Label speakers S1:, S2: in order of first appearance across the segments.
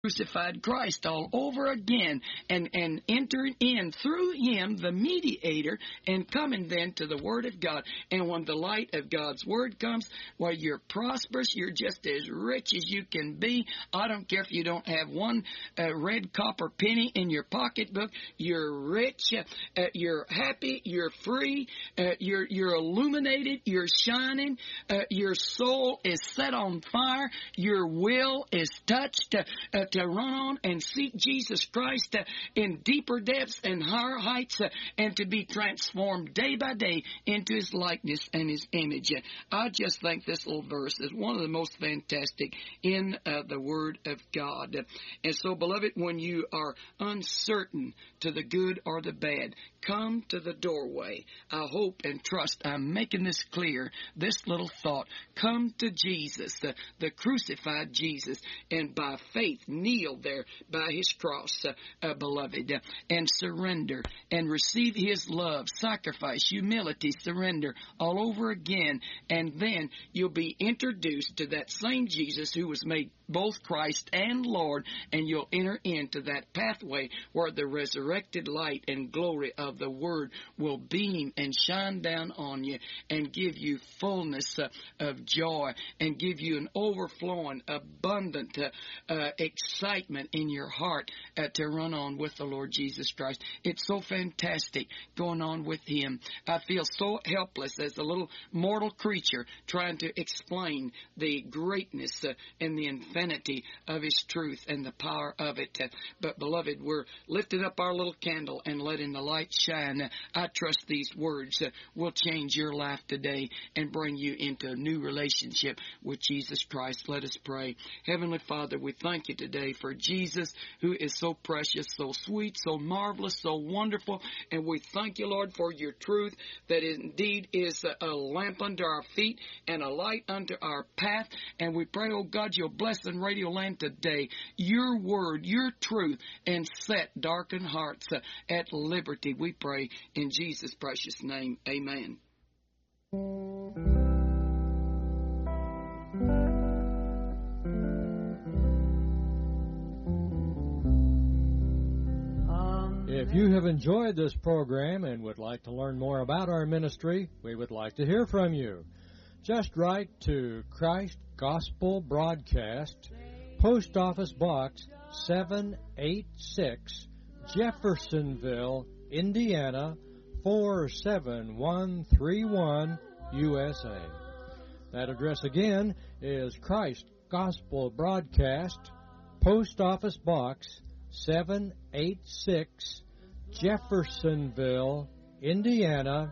S1: crucified Christ all over again and entered in through him, the mediator, and coming then to the Word of God. And when the light of God's Word comes, well, you're prosperous. You're just as rich as you can be. I don't care if you don't have one red copper penny in your pocketbook. You're rich. You're happy. You're free. You're illuminated. You're shining. Your soul is set on fire. Your will is touched to run on and seek Jesus Christ in deeper depths and higher heights and to be transformed day by day into His likeness and His image. I just think this little verse is one of the most fantastic in the Word of God. And so, beloved, when you are uncertain to the good or the bad, come to the doorway. I hope and trust I'm making this clear, this little thought. Come to Jesus, the crucified Jesus, and by faith kneel there by His cross, beloved, and surrender and receive His love, sacrifice, humility, surrender all over again. And then you'll be introduced to that same Jesus who was made both Christ and Lord, and you'll enter into that pathway where the resurrected light and glory of the Word will beam and shine down on you and give you fullness of joy and give you an overflowing, abundant excitement in your heart to run on with the Lord Jesus Christ. It's so fantastic going on with Him. I feel so helpless as a little mortal creature trying to explain the greatness and the infinity of His truth and the power of it. But, beloved, we're lifting up our little candle and letting the light shine. I trust these words will change your life today and bring you into a new relationship with Jesus Christ. Let us pray. Heavenly Father, we thank You today for Jesus, who is so precious, so sweet, so marvelous, so wonderful. And we thank You, Lord, for Your truth that indeed is a lamp unto our feet and a light unto our path. And we pray, oh God, You'll bless in Radio Land today Your word, Your truth, and set darkened hearts at liberty. We pray in Jesus' precious name. Amen.
S2: If you have enjoyed this program and would like to learn more about our ministry, we would like to hear from you. Just write to Christ Gospel Broadcast, Post Office Box 786, Jeffersonville, Indiana 47131, USA. That address again is Christ Gospel Broadcast, Post Office Box 786, Jeffersonville, Indiana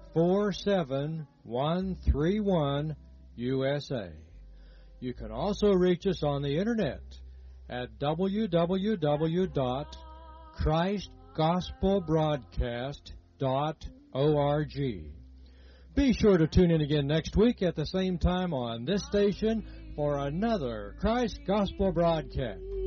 S2: 47131, USA. You can also reach us on the Internet at www.christgospelbroadcast.org. Be sure to tune in again next week at the same time on this station for another Christ Gospel Broadcast.